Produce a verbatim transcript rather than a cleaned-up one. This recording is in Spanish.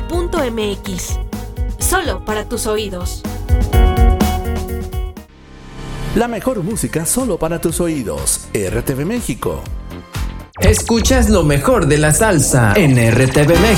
punto m x. Solo para tus oídos. La mejor música solo para tus oídos. R T V México. Escuchas lo mejor de la salsa en R T V México.